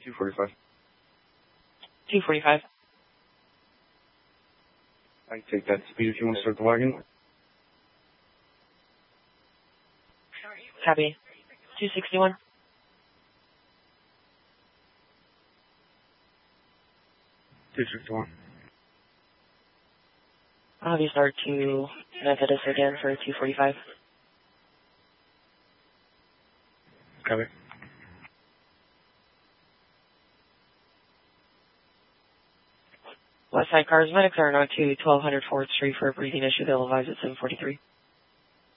245. 245. I take that speed if you want to start the wagon. Copy. 261. 261. I'll have you start to Methodist again for 245. Copy. Westside Cars, medics are now to 1200 4th Street for a briefing issue. They'll advise at 743.